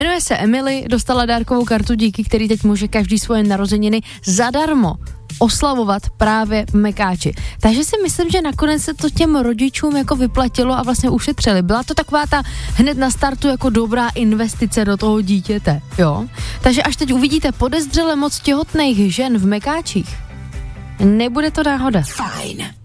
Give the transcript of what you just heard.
Jmenuje se Emily, dostala dárkovou kartu, díky který teď může každý svoje narozeniny zadarmo oslavovat právě v Mekáči. Takže si myslím, že nakonec se to těm rodičům jako vyplatilo a vlastně ušetřili. Byla to taková ta hned na startu jako dobrá investice do toho dítěte, jo? Takže až teď uvidíte podezřele moc těhotných žen v Mekáčích, nebude to náhoda. Fajn.